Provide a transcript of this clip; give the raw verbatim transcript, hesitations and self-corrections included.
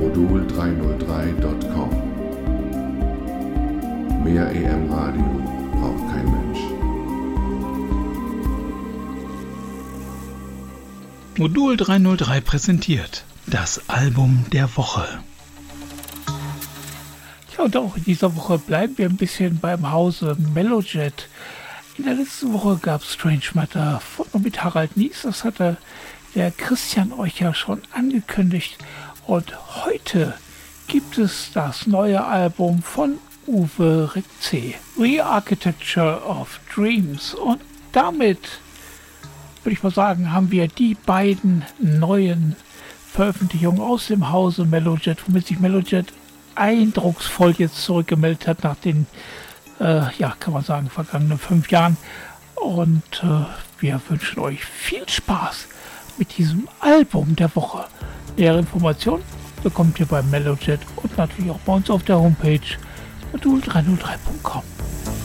modul dreihundertdrei Punkt com. Mehr E M Radio braucht kein Mensch. Modul dreihundertdrei präsentiert das Album der Woche. Ja, und auch in dieser Woche bleiben wir ein bisschen beim Hause Melojet. In der letzten Woche gab es Strange Matter von und mit Harald Nies. Das hatte der Christian euch ja schon angekündigt. Und heute gibt es das neue Album von Uwe Rikzee, Re-Architecture of Dreams. Und damit, würde ich mal sagen, haben wir die beiden neuen Veröffentlichungen aus dem Hause Melojet, womit sich Melojet eindrucksvoll jetzt zurückgemeldet hat nach den, äh, ja, kann man sagen, vergangenen fünf Jahren. Und äh, wir wünschen euch viel Spaß mit diesem Album der Woche. Nähere Informationen bekommt ihr bei Melojet und natürlich auch bei uns auf der Homepage modul dreihundertdrei Punkt com.